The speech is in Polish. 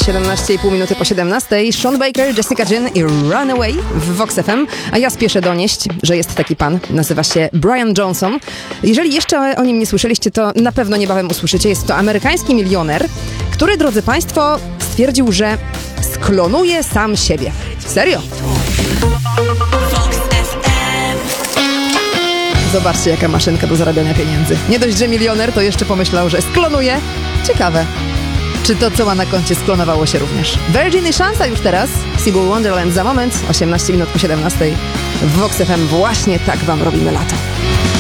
17,5 minuty po 17. Sean Baker, Jessica Jin i Runaway w Vox FM. A ja spieszę donieść, że jest taki pan. Nazywa się Brian Johnson. Jeżeli jeszcze o nim nie słyszeliście, to na pewno niebawem usłyszycie. Jest to amerykański milioner, który, drodzy państwo, stwierdził, że sklonuje sam siebie. Serio? Zobaczcie, jaka maszynka do zarabiania pieniędzy. Nie dość, że milioner, to jeszcze pomyślał, że sklonuje. Ciekawe. Czy to, co ma na koncie, sklonowało się również? Virgin i szansa już teraz. Seagull Wonderland za moment. 18 minut po 17. W Vox FM właśnie tak wam robimy lato.